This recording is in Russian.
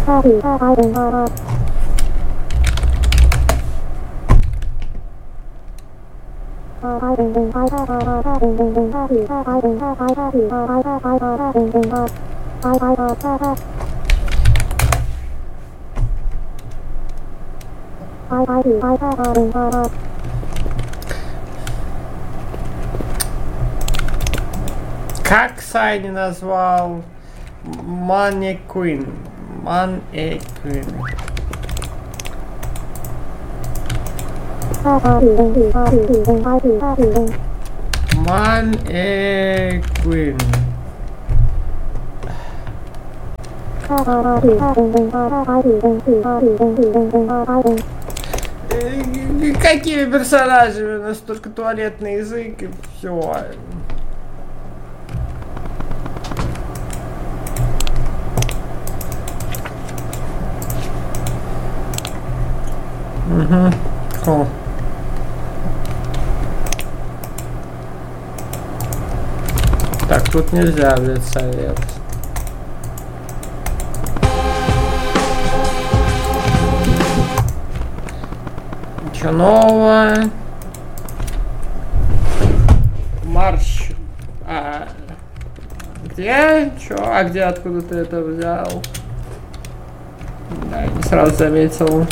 Как Сайни назвал Манеквин? Манеквин. Манеквин. Какими персонажами? У нас только туалетный язык и все. Угу. Cool. Так, тут нельзя взять совет. Ничего нового. Марш. Где? Чё? А где? Откуда ты это взял? Да, я не сразу заметил.